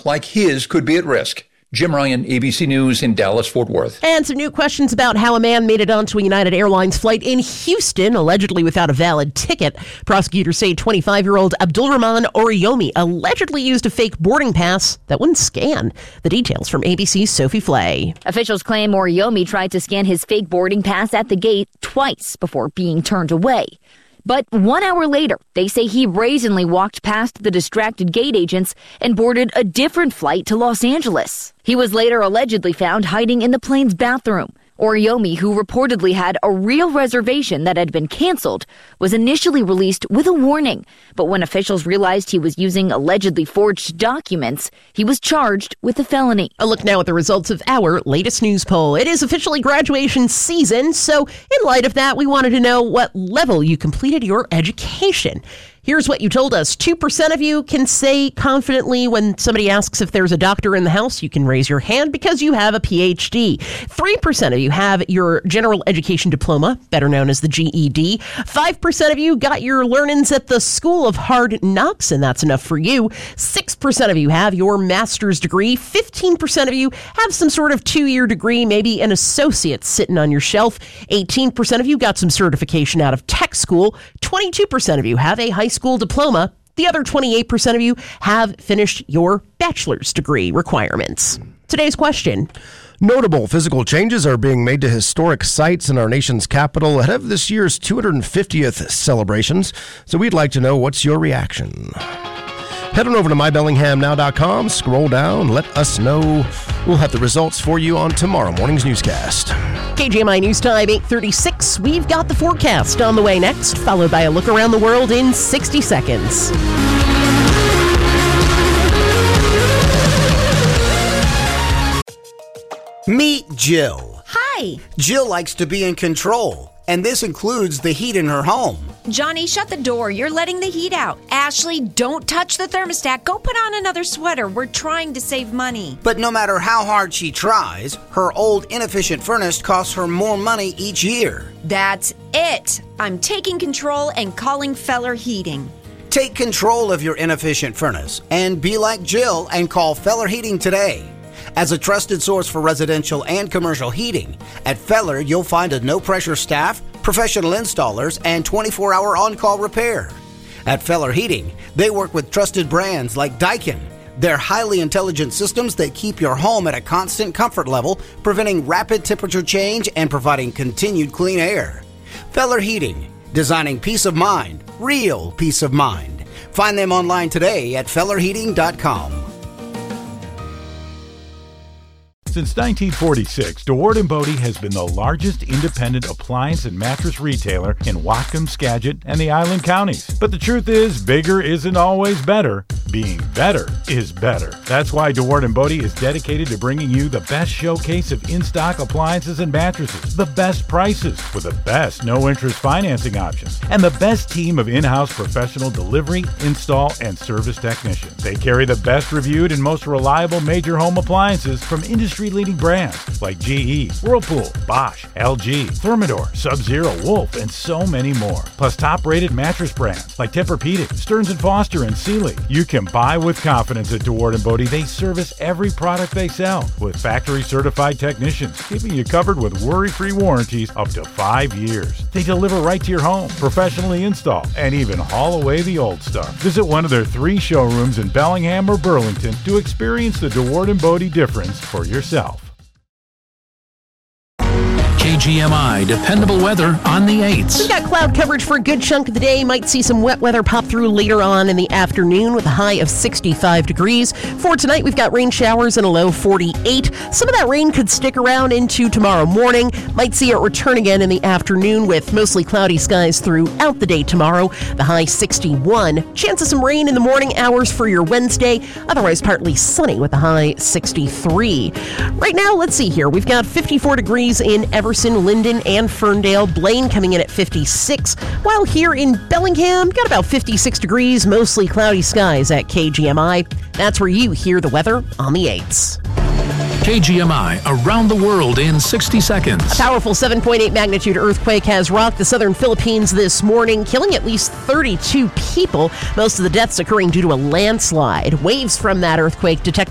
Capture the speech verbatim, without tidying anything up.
look like his could be at risk. Jim Ryan, A B C News in Dallas-Fort Worth. And some new questions about how a man made it onto a United Airlines flight in Houston, allegedly without a valid ticket. Prosecutors say twenty-five-year-old Abdulrahman Oriyomi allegedly used a fake boarding pass that wouldn't scan. The details from A B C's Sophie Flay. Officials claim Oriyomi tried to scan his fake boarding pass at the gate twice before being turned away. But one hour later, they say he brazenly walked past the distracted gate agents and boarded a different flight to Los Angeles. He was later allegedly found hiding in the plane's bathroom. Oriyomi, who reportedly had a real reservation that had been canceled, was initially released with a warning. But when officials realized he was using allegedly forged documents, he was charged with a felony. A look now at the results of our latest news poll. It is officially graduation season, so in light of that, we wanted to know what level you completed your education. Here's what you told us. two percent of you can say confidently when somebody asks if there's a doctor in the house, you can raise your hand because you have a P H D. three percent of you have your general education diploma, better known as the G E D. five percent of you got your learnings at the School of Hard Knocks, and that's enough for you. six percent of you have your master's degree. fifteen percent of you have some sort of two-year degree, maybe an associate sitting on your shelf. eighteen percent of you got some certification out of tech school. twenty-two percent of you have a high school diploma. The other twenty-eight percent of you have finished your bachelor's degree requirements. Today's question. Notable physical changes are being made to historic sites in our nation's capital ahead of this year's two hundred fiftieth celebrations. So we'd like to know, what's your reaction? Head on over to my bellingham now dot com, scroll down, let us know. We'll have the results for you on tomorrow morning's newscast. K G M I News Time, eight thirty-six. We've got the forecast on the way next, followed by a look around the world in sixty seconds. Meet Jill. Hi. Jill likes to be in control, and this includes the heat in her home. Johnny, shut the door. You're letting the heat out. Ashley, don't touch the thermostat. Go put on another sweater. We're trying to save money. But no matter how hard she tries, her old inefficient furnace costs her more money each year. That's it. I'm taking control and calling Feller Heating. Take control of your inefficient furnace and be like Jill and call Feller Heating today. As a trusted source for residential and commercial heating, at Feller you'll find a no-pressure staff, professional installers, and twenty-four hour on-call repair. At Feller Heating, they work with trusted brands like Daikin. They're highly intelligent systems that keep your home at a constant comfort level, preventing rapid temperature change and providing continued clean air. Feller Heating, designing peace of mind, real peace of mind. Find them online today at feller heating dot com. Since nineteen forty-six, DeWard and Bodie has been the largest independent appliance and mattress retailer in Whatcom, Skagit, and the Island Counties. But the truth is, bigger isn't always better. Being better is better. That's why DeWard and Bodie is dedicated to bringing you the best showcase of in-stock appliances and mattresses, the best prices with the best no-interest financing options, and the best team of in-house professional delivery, install, and service technicians. They carry the best reviewed and most reliable major home appliances from industry-leading brands like G E, Whirlpool, Bosch, L G, Thermador, Sub-Zero, Wolf, and so many more. Plus top-rated mattress brands like Tempur-Pedic, Stearns and Foster, and Sealy. You can buy with confidence at DeWard and Bodie. They service every product they sell with factory-certified technicians, keeping you covered with worry-free warranties up to five years. They deliver right to your home, professionally install, and even haul away the old stuff. Visit one of their three showrooms in Bellingham or Burlington to experience the DeWard and Bodie difference for yourself. K G M I dependable weather on the eights. We've got cloud coverage for a good chunk of the day. Might see some wet weather pop through later on in the afternoon with a high of sixty-five degrees. For tonight, we've got rain showers and a low forty-eight. Some of that rain could stick around into tomorrow morning. Might see it return again in the afternoon with mostly cloudy skies throughout the day tomorrow. The high sixty-one. Chance of some rain in the morning hours for your Wednesday. Otherwise, partly sunny with a high sixty-three. Right now, let's see here. We've got fifty-four degrees in Everson, Linden, and Ferndale. Blaine coming in at fifty-six, while here in Bellingham, got about fifty-six degrees, mostly cloudy skies at K G M I. That's where you hear the weather on the eights. K G M I around the world in sixty seconds. A powerful seven point eight magnitude earthquake has rocked the southern Philippines this morning, killing at least thirty-two people. Most of the deaths occurring due to a landslide. Waves from that earthquake detected